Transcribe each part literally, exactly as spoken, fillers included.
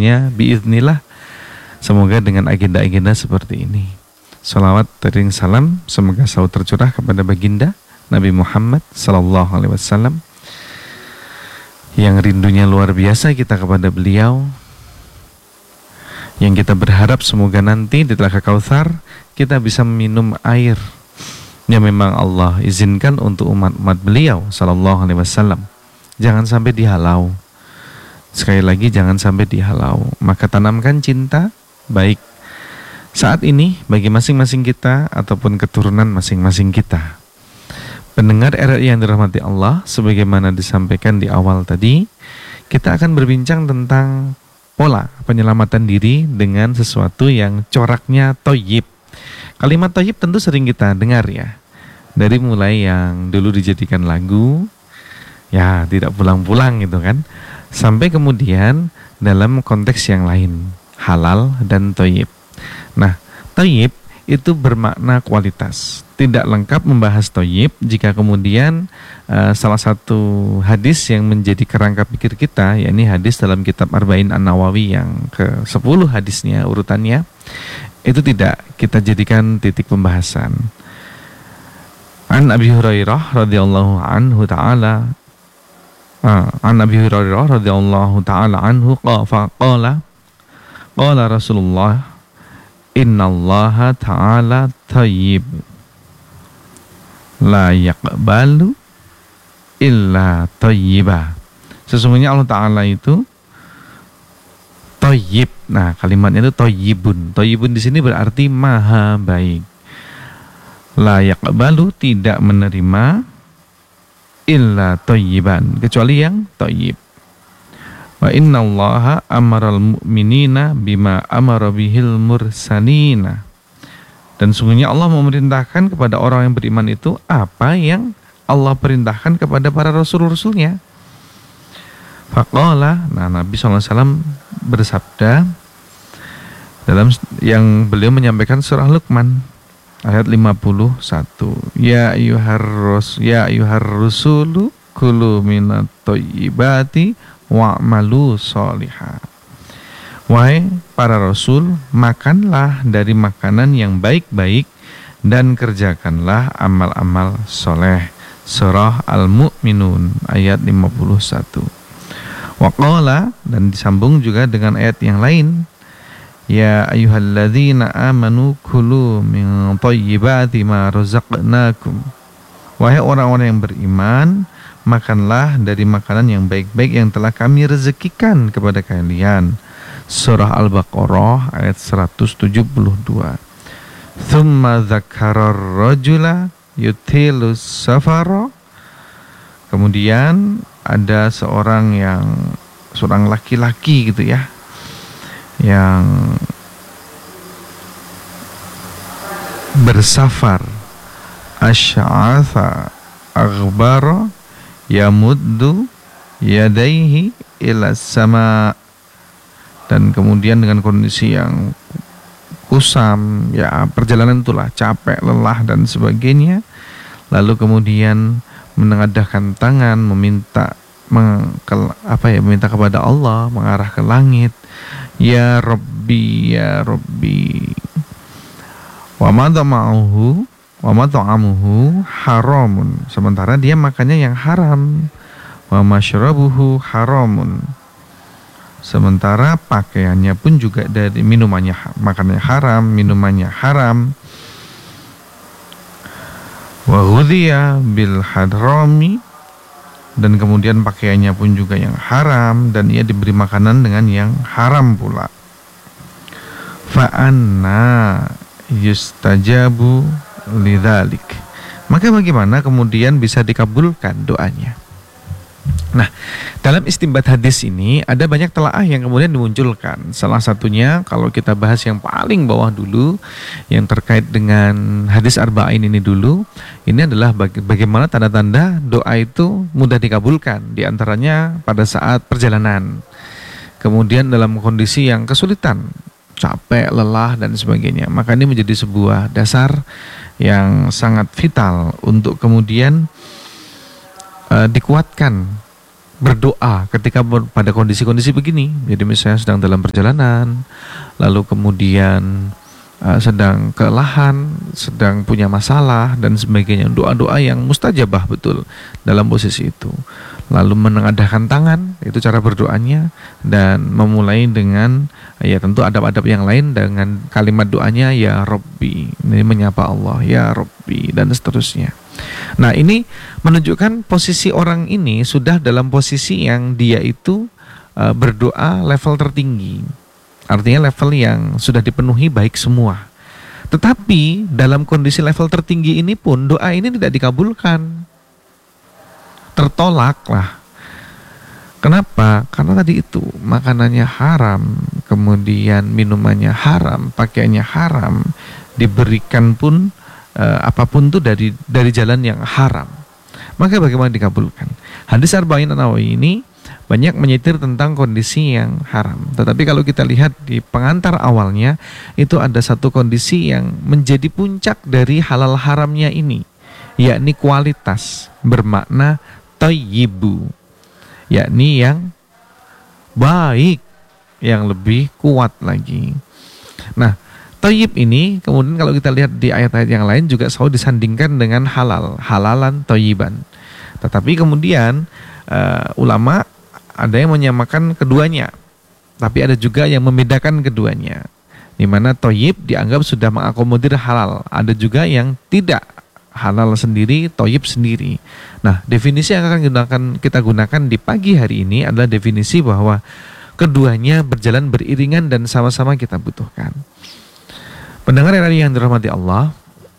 tentunya biiznillah semoga dengan agenda-agenda seperti ini. Salawat tering salam semoga selalu tercurah kepada baginda Nabi Muhammad sallallahu alaihi wasallam yang rindunya luar biasa kita kepada beliau, yang kita berharap semoga nanti di Telaga Kautsar kita bisa meminum air yang memang Allah izinkan untuk umat-umat beliau sallallahu alaihi wasallam. Jangan sampai dihalau. Sekali lagi jangan sampai dihalau. Maka tanamkan cinta baik saat ini bagi masing-masing kita ataupun keturunan masing-masing kita. Pendengar R R I yang dirahmati Allah, sebagaimana disampaikan di awal tadi, kita akan berbincang tentang pola penyelamatan diri dengan sesuatu yang coraknya thayyib. Kalimat thayyib tentu sering kita dengar ya. Dari mulai yang dulu dijadikan lagu, ya tidak pulang-pulang gitu kan, sampai kemudian dalam konteks yang lain, halal dan thayyib. Nah, thayyib itu bermakna kualitas. Tidak lengkap membahas thayyib jika kemudian uh, salah satu hadis yang menjadi kerangka pikir kita, yakni hadis dalam kitab Arba'in An-Nawawi yang ke sepuluh hadisnya urutannya, itu tidak kita jadikan titik pembahasan. An Abi Hurairah radhiyallahu anhu ta'ala uh, An Abi Hurairah radhiyallahu ta'ala anhu qala qala Rasulullah innallaha ta'ala thayyib la yaqbalu illa thayyiba. Sesungguhnya Allah Ta'ala itu thayyib. Nah, kalimatnya itu thayyibun. Thayyibun di sini berarti maha baik. La yaqbalu, tidak menerima, illa thayyiban, kecuali yang thayyib. Wa innallaha amaral mu'minina bima amara bihil mursalina. Dan sungguhnya Allah memerintahkan kepada orang yang beriman itu apa yang Allah perintahkan kepada para rasul-rasulnya. Faqala, nah Nabi shallallahu alaihi wasallam bersabda dalam yang beliau menyampaikan surah Luqman ayat lima puluh satu. Ya ayyuhar rasul, ya ayyuhar rusulu kulu minat thayyibati wa'malu sholihah. Wahai para rasul, makanlah dari makanan yang baik-baik dan kerjakanlah amal-amal soleh. Surah Al-Mu'minun ayat lima puluh satu. Waqala, dan disambung juga dengan ayat yang lain. Ya ayyuhalladzina amanu kulu min thayyibati ma razaqnakum. Wahai orang-orang yang beriman, makanlah dari makanan yang baik-baik yang telah kami rezekikan kepada kalian. Surah Al-Baqarah ayat seratus tujuh puluh dua. Thumma dzakara ar-rajula yutilu safara. Kemudian ada seorang yang seorang laki-laki gitu ya, yang bersafar, asy'atha aghbara yamuddu yadaihi ila sama, dan kemudian dengan kondisi yang kusam, ya perjalanan itulah capek, lelah dan sebagainya, lalu kemudian menengadahkan tangan meminta meng, ke, apa ya meminta kepada Allah, mengarah ke langit, ya Rabbi ya Rabbi, wa ma ta'amuhu wa ma ta'amuhu haramun, sementara dia makannya yang haram, wa masyrabuhu haramun, sementara pakaiannya pun juga dari minumannya, makannya haram, minumannya haram. Wa ghudhiya bil hadrami, dan kemudian pakaiannya pun juga yang haram, dan ia diberi makanan dengan yang haram pula. Fa anna yustajabu lidzalik, maka bagaimana kemudian bisa dikabulkan doanya? Nah, dalam istinbat hadis ini ada banyak telaah yang kemudian dimunculkan. Salah satunya kalau kita bahas yang paling bawah dulu, yang terkait dengan hadis Arba'in ini dulu, ini adalah baga- bagaimana tanda-tanda doa itu mudah dikabulkan. Di antaranya pada saat perjalanan, kemudian dalam kondisi yang kesulitan, capek, lelah dan sebagainya. Maka ini menjadi sebuah dasar yang sangat vital untuk kemudian uh, dikuatkan berdoa ketika pada kondisi-kondisi begini. Jadi misalnya sedang dalam perjalanan, lalu kemudian uh, sedang kelelahan, sedang punya masalah dan sebagainya. Doa-doa yang mustajabah betul dalam posisi itu. Lalu menengadahkan tangan, itu cara berdoanya, dan memulai dengan ya tentu adab-adab yang lain dengan kalimat doanya ya Rabbi, ini menyapa Allah ya Rabbi dan seterusnya. Nah, ini menunjukkan posisi orang ini sudah dalam posisi yang dia itu uh, berdoa level tertinggi, artinya level yang sudah dipenuhi baik semua. Tetapi dalam kondisi level tertinggi ini pun doa ini tidak dikabulkan, tertolak lah. Kenapa? Karena tadi itu makanannya haram, kemudian minumannya haram, pakaiannya haram, diberikan pun uh, apapun itu dari dari jalan yang haram. Maka bagaimana dikabulkan? Hadis Arba'in An-Nawawi ini banyak menyetir tentang kondisi yang haram. Tetapi kalau kita lihat di pengantar awalnya, itu ada satu kondisi yang menjadi puncak dari halal haramnya ini, yakni kualitas, bermakna thayyibu, yakni yang baik, yang lebih kuat lagi. Nah, thayyib ini kemudian kalau kita lihat di ayat-ayat yang lain juga selalu disandingkan dengan halal, halalan thayyiban. Tetapi kemudian uh, ulama ada yang menyamakan keduanya, tapi ada juga yang membedakan keduanya, di mana thayyib dianggap sudah mengakomodir halal, ada juga yang tidak, halal sendiri, thayyib sendiri. Nah, definisi yang akan gunakan, kita gunakan di pagi hari ini adalah definisi bahwa keduanya berjalan beriringan dan sama-sama kita butuhkan. Pendengar yang dirahmati Allah,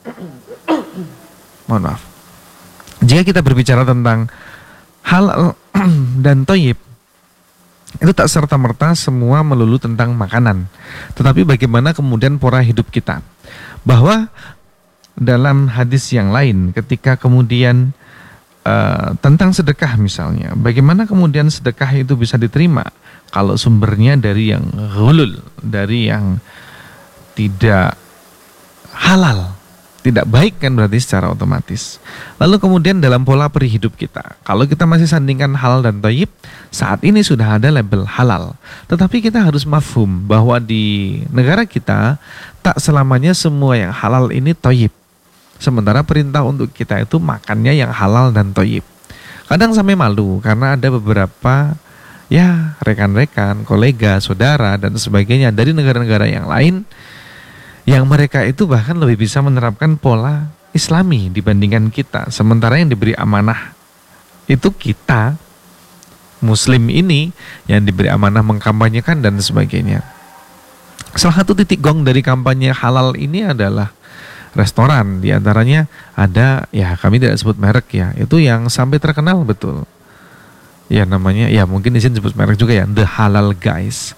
mohon maaf, jika kita berbicara tentang halal dan thayyib, itu tak serta-merta semua melulu tentang makanan, tetapi bagaimana kemudian pola hidup kita. Bahwa dalam hadis yang lain ketika kemudian uh, tentang sedekah misalnya, bagaimana kemudian sedekah itu bisa diterima kalau sumbernya dari yang ghulul, dari yang tidak halal, tidak baik kan berarti secara otomatis. Lalu kemudian dalam pola perihidup kita, kalau kita masih sandingkan halal dan thayyib, saat ini sudah ada label halal, tetapi kita harus mafhum bahwa di negara kita tak selamanya semua yang halal ini thayyib. Sementara perintah untuk kita itu makannya yang halal dan thayyib. Kadang sampai malu karena ada beberapa ya rekan-rekan, kolega, saudara dan sebagainya dari negara-negara yang lain yang mereka itu bahkan lebih bisa menerapkan pola Islami dibandingkan kita. Sementara yang diberi amanah itu kita, Muslim ini, yang diberi amanah mengkampanyekan dan sebagainya. Salah satu titik gong dari kampanye halal ini adalah restoran. Di antaranya ada, ya kami tidak sebut merek ya, itu yang sampai terkenal betul. Ya namanya, ya mungkin izin sebut merek juga ya, The Halal Guys.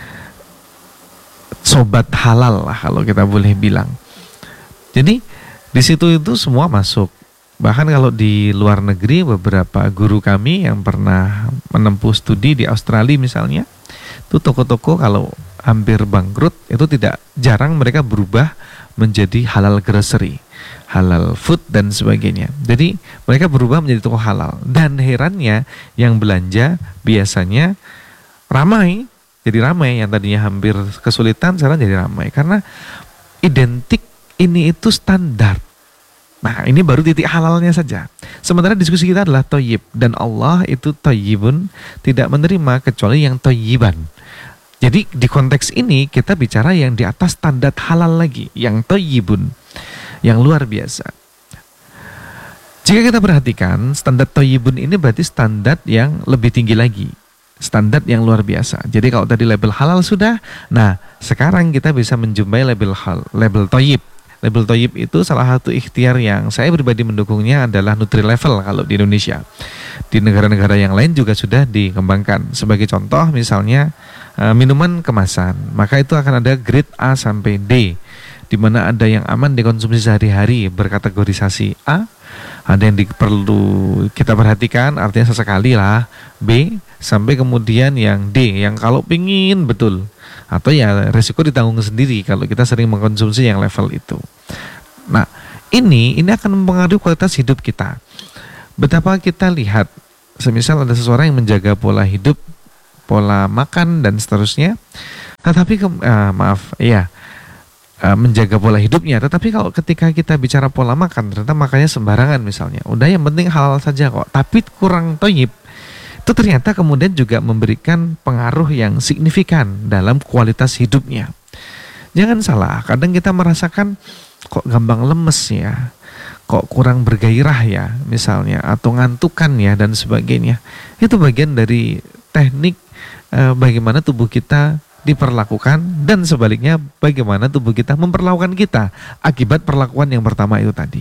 Sobat halal lah kalau kita boleh bilang. Jadi di situ itu semua masuk. Bahkan kalau di luar negeri, beberapa guru kami yang pernah menempuh studi di Australia misalnya, itu toko-toko kalau hampir bangkrut itu tidak jarang mereka berubah menjadi halal grocery, halal food dan sebagainya. Jadi mereka berubah menjadi toko halal. Dan herannya yang belanja biasanya ramai. Jadi ramai, yang tadinya hampir kesulitan sekarang jadi ramai karena identik ini itu standar. Nah, ini baru titik halalnya saja. Sementara diskusi kita adalah thayyib, dan Allah itu thayyibun, tidak menerima kecuali yang thayyiban. Jadi di konteks ini kita bicara yang di atas standar halal lagi, yang thayyibun, yang luar biasa. Jika kita perhatikan standar thayyibun ini berarti standar yang lebih tinggi lagi, standar yang luar biasa. Jadi kalau tadi label halal sudah, nah sekarang kita bisa menjumpai label hal, label thayyib. Label thayyib itu salah satu ikhtiar yang saya pribadi mendukungnya adalah Nutri-Level kalau di Indonesia. Di negara-negara yang lain juga sudah dikembangkan. Sebagai contoh misalnya uh, minuman kemasan, maka itu akan ada grade A sampai D, di mana ada yang aman dikonsumsi sehari-hari berkategorisasi A, ada yang di, perlu kita perhatikan artinya sesekali lah, B, sampai kemudian yang D, yang kalau pingin betul, atau ya resiko ditanggung sendiri kalau kita sering mengkonsumsi yang level itu. Nah ini ini akan mempengaruhi kualitas hidup kita. Betapa kita lihat Semisal ada seseorang yang menjaga pola hidup, pola makan dan seterusnya, tetapi ke, uh, maaf, iya, uh, menjaga pola hidupnya. Tetapi kalau ketika kita bicara pola makan, ternyata makannya sembarangan misalnya. Udah yang penting halal saja kok, tapi kurang toyib. Itu ternyata kemudian juga memberikan pengaruh yang signifikan dalam kualitas hidupnya. Jangan salah, kadang kita merasakan kok gampang lemes ya, kok kurang bergairah ya misalnya, atau ngantukan ya dan sebagainya. Itu bagian dari teknik e, bagaimana tubuh kita diperlakukan, dan sebaliknya bagaimana tubuh kita memperlakukan kita akibat perlakuan yang pertama itu tadi.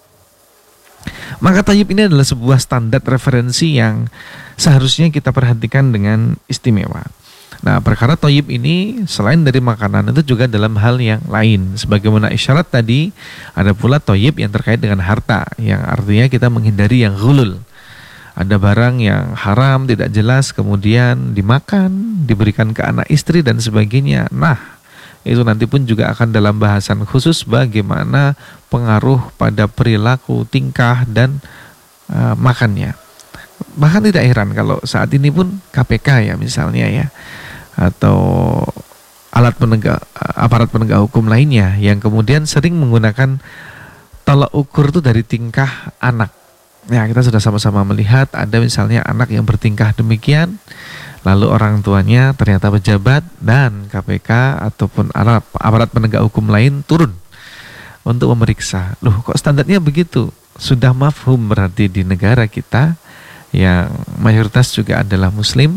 Maka thayyib ini adalah sebuah standar referensi yang seharusnya kita perhatikan dengan istimewa. Nah, perkara thayyib ini selain dari makanan itu juga dalam hal yang lain. Sebagaimana isyarat tadi, ada pula thayyib yang terkait dengan harta, yang artinya kita menghindari yang ghulul. Ada barang yang haram, tidak jelas, kemudian dimakan, diberikan ke anak istri dan sebagainya. Nah, itu nanti pun juga akan dalam bahasan khusus bagaimana pengaruh pada perilaku, tingkah, dan uh, makannya. Bahkan tidak heran kalau saat ini pun K P K ya misalnya ya, atau alat penegak, aparat penegak hukum lainnya yang kemudian sering menggunakan tolak ukur itu dari tingkah anak. Ya, kita sudah sama-sama melihat ada misalnya anak yang bertingkah demikian, lalu orang tuanya ternyata pejabat, dan K P K ataupun aparat penegak hukum lain turun untuk memeriksa. Loh, kok standarnya begitu? Sudah mafhum berarti di negara kita yang mayoritas juga adalah muslim,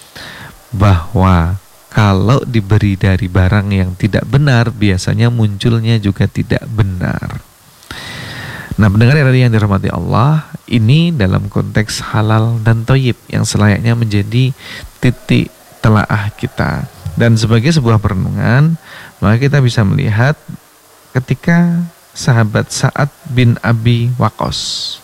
bahwa kalau diberi dari barang yang tidak benar, biasanya munculnya juga tidak benar. Nah, pendengar yang dirahmati Allah, ini dalam konteks halal dan thayyib yang selayaknya menjadi titik telaah kita. Dan sebagai sebuah perenungan, maka kita bisa melihat ketika sahabat Sa'ad bin Abi Waqqas,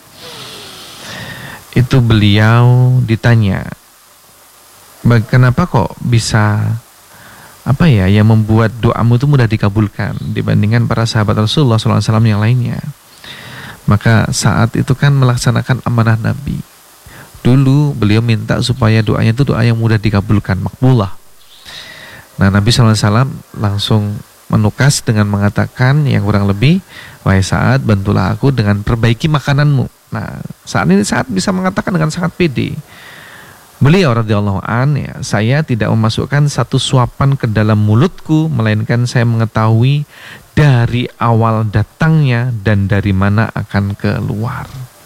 itu beliau ditanya, kenapa kok bisa apa ya yang membuat doamu itu mudah dikabulkan dibandingkan para sahabat Rasulullah shallallahu alaihi wasallam yang lainnya? Maka saat itu kan melaksanakan amanah Nabi. Dulu beliau minta supaya doanya itu doa yang mudah dikabulkan, makbulah. Nah, Nabi shallallahu alaihi wasallam langsung menukas dengan mengatakan yang kurang lebih, wahai Sa'ad, bantulah aku dengan perbaiki makananmu. Nah, saat ini Sa'ad bisa mengatakan dengan sangat pede. Beliau radhiyallahu an, ya, saya tidak memasukkan satu suapan ke dalam mulutku, melainkan saya mengetahui dari awal datangnya dan dari mana akan keluar.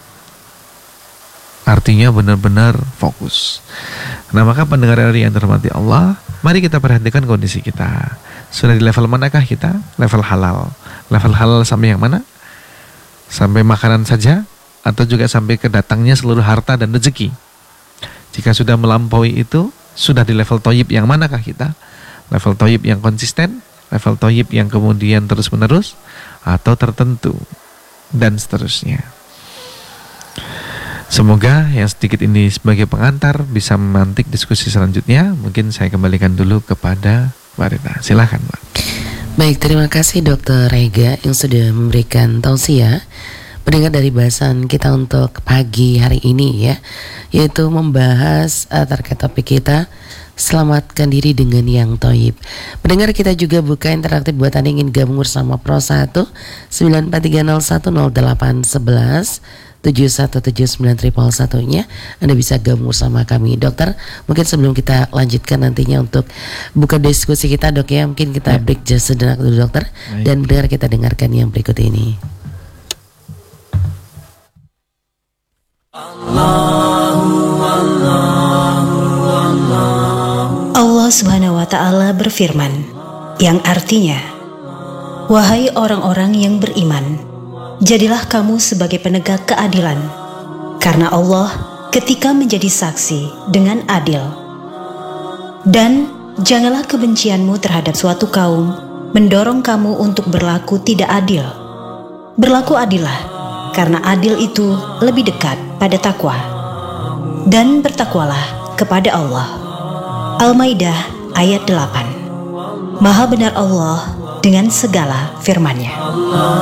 Artinya benar-benar fokus. Nah, maka pendengar yang terhormati Allah, mari kita perhatikan kondisi kita. Sudah di level manakah kita? Level halal. Level halal sampai yang mana? Sampai makanan saja? Atau juga sampai kedatangnya seluruh harta dan rezeki? Jika sudah melampaui itu, sudah di level thayyib yang manakah kita? Level thayyib yang konsisten, level thayyib yang kemudian terus-menerus, atau tertentu, dan seterusnya. Semoga yang sedikit ini sebagai pengantar bisa memantik diskusi selanjutnya. Mungkin saya kembalikan dulu kepada Mbak Rita. Silakan, Mbak. Baik, terima kasih Dokter Rega yang sudah memberikan tausiah pendengar dari bahasan kita untuk pagi hari ini ya, yaitu membahas uh, terkait topik kita, selamatkan diri dengan yang thayyib. Pendengar, kita juga buka interaktif buat Anda yang ingin gabung bersama Pro satu sembilan empat tiga nol satu nol delapan satu satu tujuh satu tujuh sembilan triple satunya Anda bisa gabung bersama kami. Dokter, mungkin sebelum kita lanjutkan nantinya untuk buka diskusi kita, Dok ya, mungkin kita break just sejenak dulu Dokter. Baik. Dan pendengar, kita dengarkan yang berikut ini. Allah Subhanahu wa Ta'ala berfirman, yang artinya, wahai orang-orang yang beriman, jadilah kamu sebagai penegak keadilan, karena Allah ketika menjadi saksi dengan adil. Dan janganlah kebencianmu terhadap suatu kaum mendorong kamu untuk berlaku tidak adil. Berlaku adillah, karena adil itu lebih dekat pada takwa. Dan bertakwalah kepada Allah. Al-Maidah ayat delapan. Maha benar Allah dengan segala firman-Nya.